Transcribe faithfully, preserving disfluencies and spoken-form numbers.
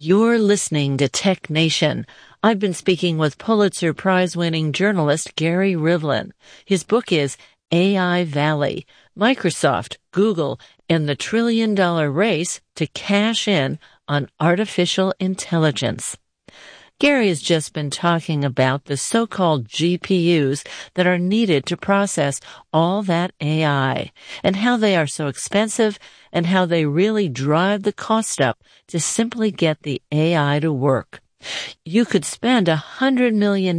You're listening to Tech Nation. I've been speaking with Pulitzer Prize-winning journalist Gary Rivlin. His book is A I Valley, Microsoft, Google, and the trillion-dollar race to cash in on artificial intelligence. Gary has just been talking about the so-called G P Us that are needed to process all that A I, and how they are so expensive and how they really drive the cost up to simply get the A I to work. You could spend a hundred million